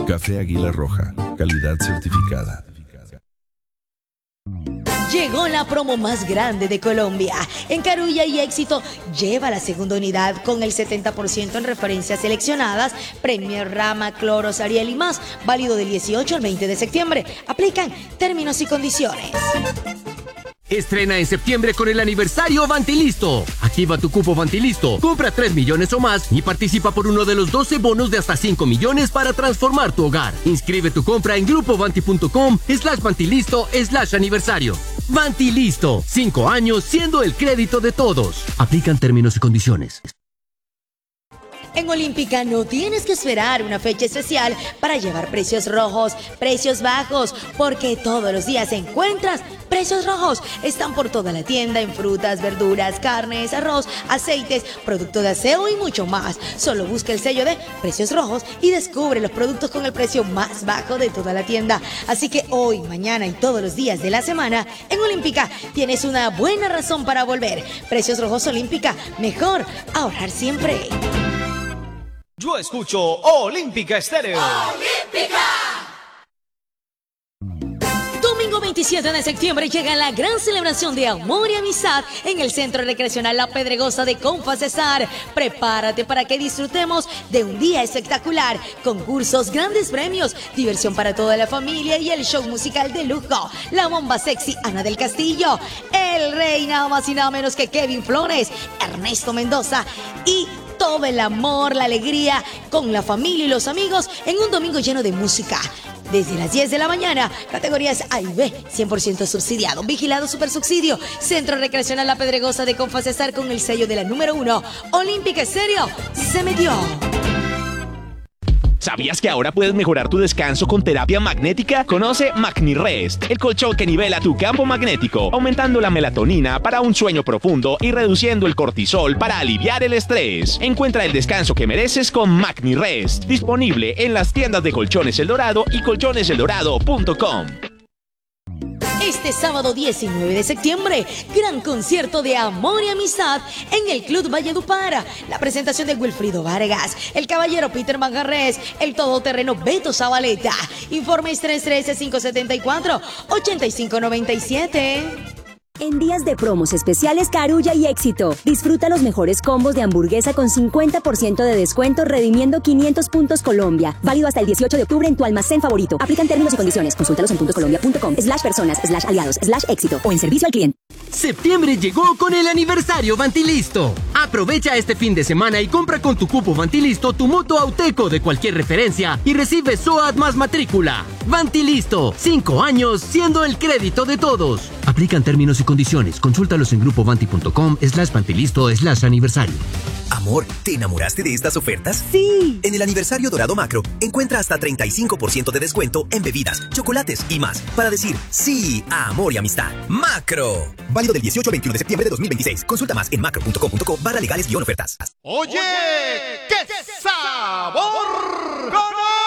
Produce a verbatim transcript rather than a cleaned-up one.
Café Águila Roja, calidad certificada. Llegó la promo más grande de Colombia. En Carulla y Éxito lleva la segunda unidad con el setenta por ciento en referencias seleccionadas, Premier, Rama, Clorox, Ariel y más, válido del dieciocho al veinte de septiembre. Aplican términos y condiciones. Estrena en septiembre con el aniversario Vantilisto. Activa tu cupo Vantilisto, compra tres millones o más y participa por uno de los doce bonos de hasta cinco millones para transformar tu hogar. Inscribe tu compra en grupovanti.com slash Vantilisto slash aniversario. Vantilisto, cinco años siendo el crédito de todos. Aplican términos y condiciones. En Olímpica no tienes que esperar una fecha especial para llevar precios rojos, precios bajos, porque todos los días encuentras precios rojos. Están por toda la tienda en frutas, verduras, carnes, arroz, aceites, productos de aseo y mucho más. Solo busca el sello de Precios Rojos y descubre los productos con el precio más bajo de toda la tienda. Así que hoy, mañana y todos los días de la semana, en Olímpica tienes una buena razón para volver. Precios Rojos Olímpica, mejor ahorrar siempre. Yo escucho Olímpica Estéreo. ¡Olímpica! Domingo veintisiete de septiembre llega la gran celebración de amor y amistad en el Centro Recreacional La Pedregosa de Confa Cesar. Prepárate para que disfrutemos de un día espectacular, concursos, grandes premios, diversión para toda la familia y el show musical de lujo. La bomba sexy Ana del Castillo, el rey nada más y nada menos que Kevin Flores, Ernesto Mendoza y todo el amor, la alegría con la familia y los amigos en un domingo lleno de música. Desde las diez de la mañana, categorías A y B, cien por ciento subsidiado, vigilado super subsidio. Centro Recreacional La Pedregosa de Confa Cesar con el sello de la número uno. Olímpica Estéreo, se metió. ¿Sabías que ahora puedes mejorar tu descanso con terapia magnética? Conoce MagniRest, el colchón que nivela tu campo magnético, aumentando la melatonina para un sueño profundo y reduciendo el cortisol para aliviar el estrés. Encuentra el descanso que mereces con MagniRest, disponible en las tiendas de Colchones El Dorado y colchones el dorado punto com. Este sábado diecinueve de septiembre, gran concierto de amor y amistad en el Club Valledupar. La presentación de Wilfrido Vargas, el caballero Peter Manjarres, el todoterreno Beto Zabaleta. Informes tres uno tres, cinco siete cuatro, ocho cinco nueve siete. En días de promos especiales Carulla y Éxito, disfruta los mejores combos de hamburguesa con cincuenta por ciento de descuento redimiendo quinientos puntos Colombia. Válido hasta el dieciocho de octubre en tu almacén favorito. Aplican términos y condiciones. Consúltalos en puntoscolombia.com slash personas slash aliados slash éxito o en servicio al cliente. Septiembre llegó con el aniversario Vantilisto. Aprovecha este fin de semana y compra con tu cupo Vantilisto tu moto Auteco de cualquier referencia y recibe S O A T más matrícula. Vantilisto, cinco años siendo el crédito de todos. Aplican términos y condiciones. Consúltalos en grupovanti.com slash Vantilisto slash aniversario. Amor, ¿te enamoraste de estas ofertas? ¡Sí! En el aniversario Dorado Macro, encuentra hasta treinta y cinco por ciento de descuento en bebidas, chocolates y más, para decir sí a amor y amistad. ¡Macro! Válido del dieciocho al veintiuno de septiembre de dos mil veintiséis. Consulta más en macro punto com punto co barra legales guión ofertas. Oye, ¡qué sabor! ¡Con